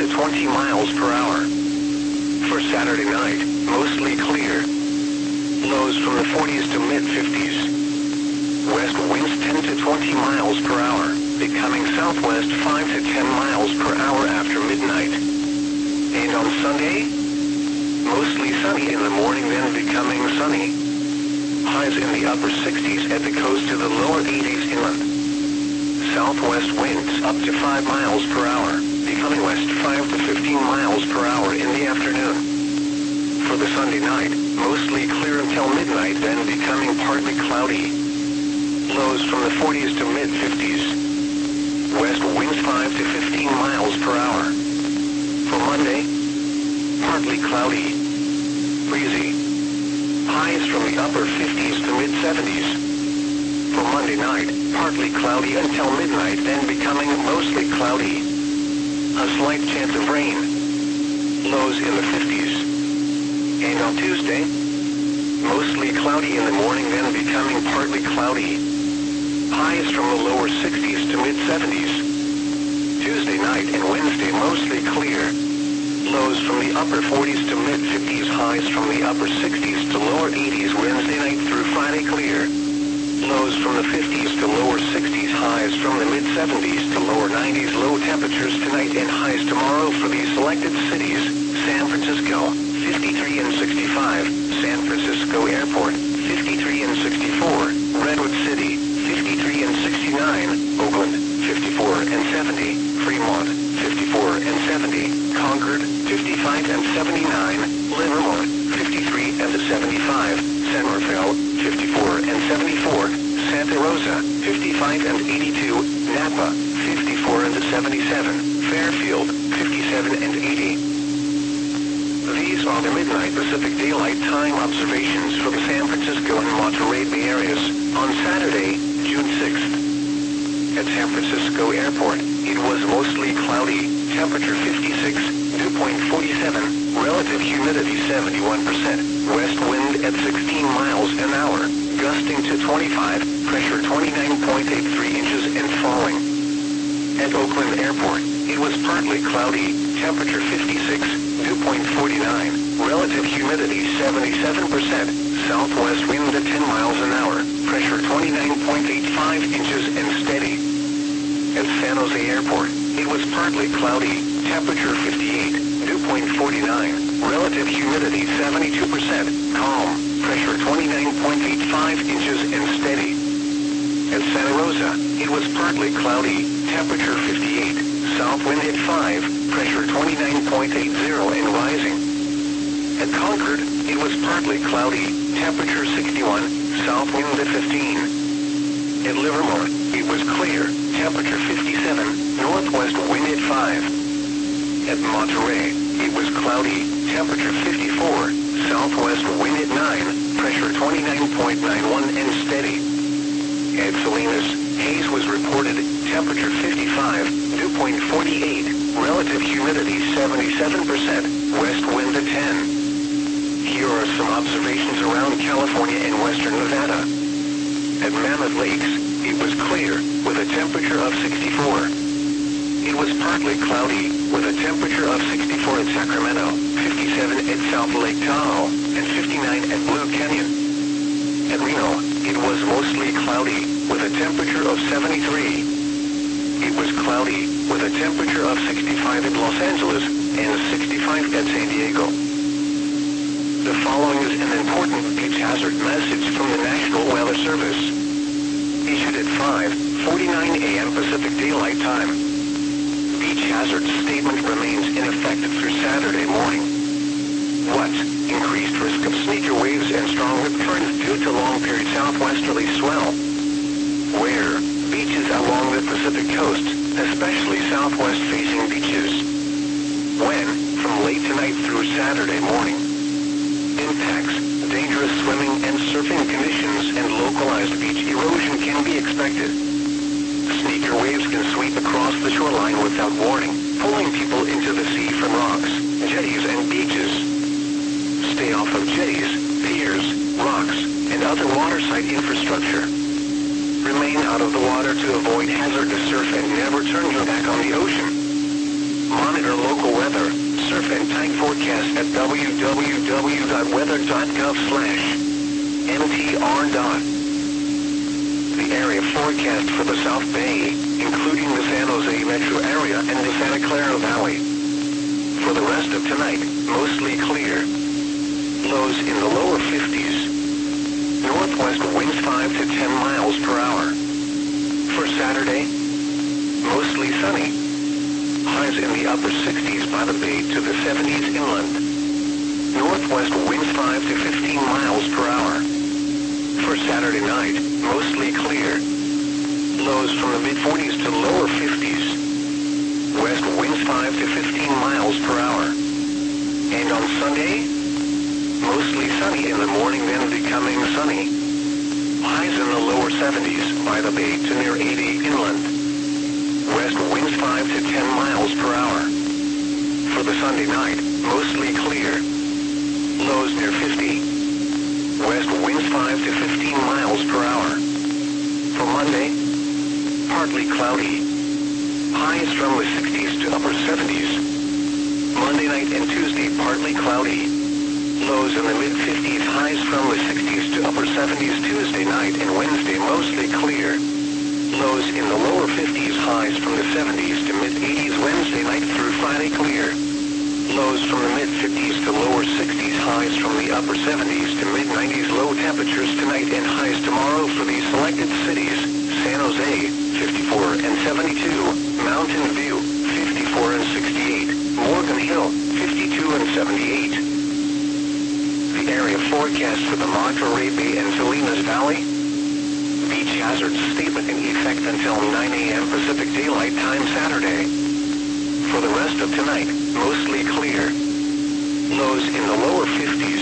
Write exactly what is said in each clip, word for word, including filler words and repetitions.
to twenty miles per hour. For Saturday night, mostly clear. Lows from the forties to mid-fifties. West winds ten to twenty miles per hour, becoming southwest five to ten miles per hour after midnight. And on Sunday, mostly sunny in the morning, then becoming sunny. Highs in the upper sixties at the coast to the lower eighties inland. Southwest winds up to five miles per hour, becoming west five to fifteen miles per hour in the afternoon. For the Sunday night, mostly clear until midnight, then becoming partly cloudy. Lows from the forties to mid-fifties. West winds five to fifteen miles per hour. For Monday, partly cloudy. Breezy. Highs from the upper fifties to mid-seventies. For Monday night, partly cloudy until midnight, then becoming mostly cloudy. A slight chance of rain. Lows in the fifties. And on Tuesday, mostly cloudy in the morning, then becoming partly cloudy. Highs from the lower sixties to mid-seventies. Tuesday night and Wednesday mostly clear. Lows from the upper forties to mid-fifties, highs from the upper sixties to lower eighties Wednesday night through Friday clear. Lows from the fifties to lower sixties, highs from the mid-seventies to lower nineties, low temperatures tonight and highs tomorrow for these selected cities: San Francisco, fifty-three and sixty-five, San Francisco Airport, fifty-three and sixty-four, Redwood City, fifty-three and sixty-nine, Oakland, fifty-four and seventy, Fremont, fifty-four and seventy, Concord, fifty-five and seventy-nine, Livermore, fifty-three and seventy-five, San Rafael, fifty-four and seventy-four, Santa Rosa, fifty-five and eighty-two, Napa, fifty-four and seventy-seven, Fairfield, fifty-seven and eighty. These are the midnight Pacific Daylight Time observations for the San Francisco and Monterey Bay areas on Saturday, June sixth. At San Francisco Airport, it was mostly cloudy, temperature fifty-six, dew point forty-seven, relative humidity seventy-one percent, west wind at sixteen miles an hour, gusting to twenty-five, pressure twenty-nine point eight three inches and falling. At Oakland Airport, it was partly cloudy, temperature fifty-six, dew point forty-nine, relative humidity seventy-seven percent, southwest wind at ten miles an hour, pressure twenty-nine point eight five inches and steady. At San Jose Airport, it was partly cloudy, temperature fifty-eight, dew point forty-nine, relative humidity seventy-two percent, calm, pressure twenty-nine point eight five inches and steady. At Santa Rosa, it was partly cloudy, temperature fifty-eight, south wind at five, pressure twenty-nine point eight zero and rising. At Concord, it was partly cloudy, temperature sixty-one, south wind at fifteen. At Livermore, it was clear, temperature fifty-seven, northwest wind at five. At Monterey, it was cloudy, temperature fifty-four, southwest wind at nine, pressure twenty-nine point nine one and steady. At Salinas, haze was reported, temperature fifty-five, dew point forty-eight, relative humidity seventy-seven percent, west wind at ten. Here are some observations around California and western Nevada. At Mammoth Lakes, it was clear, with a temperature of sixty-four. It was partly cloudy, with a temperature of sixty-four at Sacramento, fifty-seven at South Lake Tahoe, and fifty-nine at Blue Canyon. At Reno, it was mostly cloudy, with a temperature of seventy-three. It was cloudy, with a temperature of sixty-five at Los Angeles, and sixty-five at San Diego. The following is an important beach hazard message from the National Weather Service. Issued at five forty-nine a m Pacific Daylight Time. Beach hazard statement remains in effect through Saturday morning. What? Increased risk of sneaker waves and strong rip currents due to long-period southwesterly swell. Where? Beaches along the Pacific coast, especially southwest-facing beaches. When? From late tonight through Saturday morning. Impacts, dangerous swimming and surfing conditions and localized beach erosion can be expected. Sneaker waves can sweep across the shoreline without warning, pulling people into the sea from rocks, jetties and beaches. Stay off of jetties, piers, rocks, and other waterside infrastructure. Remain out of the water to avoid hazardous surf and never turn your back on the ocean. Monitor local weather forecast at w w w dot weather dot gov slash m t r. The area forecast for the South Bay, including the San Jose metro area and the Santa Clara Valley. For the rest of tonight, mostly clear. Lows in the lower fifties. Northwest winds five to ten miles per hour. For Saturday, mostly sunny. Highs in the upper sixties by the bay to the seventies inland. Northwest winds five to fifteen miles per hour. For Saturday night, mostly clear. Lows from the mid forties to lower fifties. West winds five to fifteen miles per hour. And on Sunday, mostly sunny in the morning, then becoming sunny. Highs in the lower seventies by the bay to near eighty inland. West winds five to ten miles per hour. For the Sunday night, mostly clear. Lows near fifty. West winds five to fifteen miles per hour. For Monday, partly cloudy. Highs from the sixties to upper seventies. Monday night and Tuesday, partly cloudy. Lows in the mid fifties, highs from the sixties to upper seventies Tuesday night and Wednesday, mostly clear. Lows in the lower fifties, highs from the seventies to mid eighties Wednesday night through Friday clear. Lows from the mid fifties to lower sixties, highs from the upper seventies to mid nineties, low temperatures tonight and highs tomorrow for these selected cities: San Jose, fifty-four and seventy-two, Mountain View, fifty-four and sixty-eight, Morgan Hill, fifty-two and seventy-eight. The area forecast for the Monterey Bay and Salinas Valley. Beach hazard statement in effect until nine a m Pacific Daylight Time Saturday. For the rest of tonight, mostly clear. Lows in the lower fifties.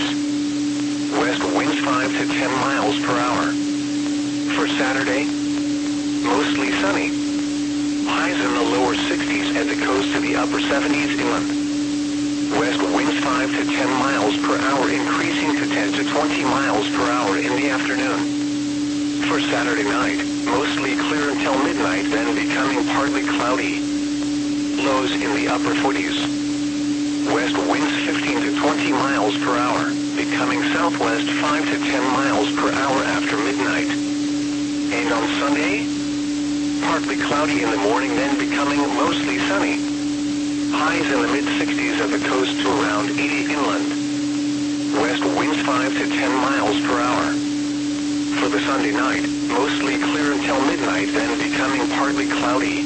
West winds five to ten miles per hour. For Saturday, mostly sunny. Highs in the lower sixties at the coast to the upper seventies inland. West winds five to ten miles per hour, increasing to ten to twenty miles per hour in the afternoon. For Saturday night, mostly clear until midnight, then becoming partly cloudy. Lows in the upper forties. West winds fifteen to twenty miles per hour, becoming southwest five to ten miles per hour after midnight. And on Sunday, partly cloudy in the morning, then becoming mostly sunny. Highs in the mid sixties at the coast to around eighty inland. West winds five to ten miles per hour. For the Sunday night, mostly clear until midnight, then becoming partly cloudy.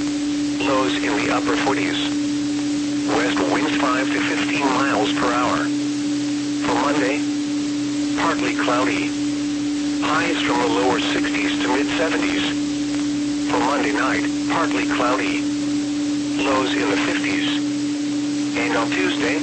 Lows in the upper forties. West winds five to fifteen miles per hour. For Monday, partly cloudy. Highs from the lower sixties to mid seventies. For Monday night, partly cloudy. Lows in the fifties. And on Tuesday,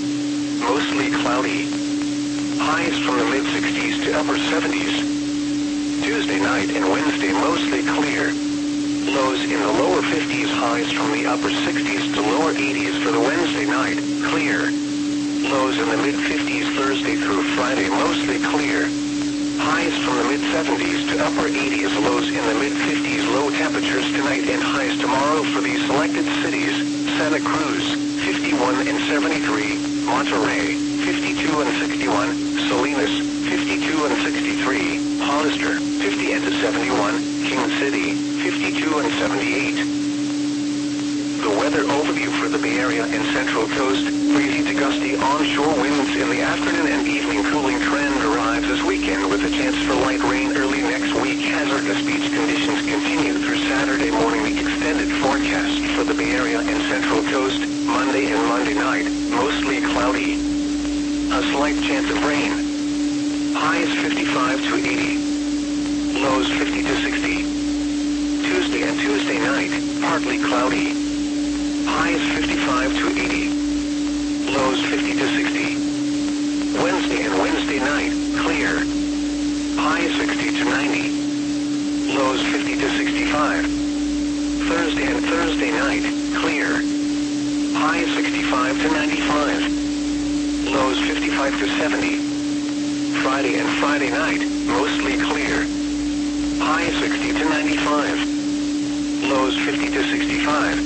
mostly cloudy. Highs from the mid sixties to upper seventies. Tuesday night and Wednesday, mostly clear. Lows in the lower fifties, highs from the upper sixties to lower eighties for the Wednesday night, clear. Lows in the mid fifties Thursday through Friday, mostly clear. Highs from the mid seventies to upper eighties, lows in the mid fifties, low temperatures tonight and highs tomorrow for these selected cities: Santa Cruz, fifty-one and seventy-three, Monterey, fifty-two and sixty-one, Salinas, fifty-two and sixty-three, Hollister, fifty and seventy-one, King City, fifty-two and seventy-eight. The weather overview for the Bay Area and Central Coast: breezy to gusty onshore winds in the afternoon and evening. Cooling trend arrives this weekend with a chance for light rain early next week. Hazardous beach conditions continue through Saturday morning. The extended forecast for the Bay Area and Central Coast: Monday and Monday night, mostly cloudy. A slight chance of rain. Highs fifty-five to eighty. Lows fifty to sixty. Tuesday and Tuesday night, partly cloudy. Highs fifty-five to eighty. Lows fifty to sixty. Wednesday and Wednesday night, clear. Highs sixty to ninety. Lows fifty to sixty-five. Thursday and Thursday night, clear. Highs sixty-five to ninety-five. Lows fifty-five to seventy. Friday and Friday night, mostly clear. Highs sixty to ninety-five. Lows fifty to sixty-five.